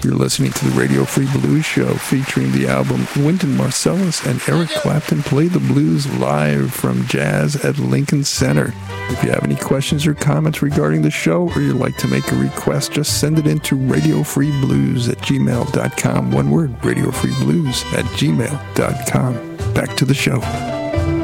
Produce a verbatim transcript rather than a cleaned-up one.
You're listening to the Radio Free Blues Show, featuring the album Wynton Marsalis and Eric Clapton Play the Blues live from Jazz at Lincoln Center. If you have any questions or comments regarding the show, or you'd like to make a request, just send it in to radio free blues at gmail dot com. One word, radio free blues at gmail dot com. Back to the show.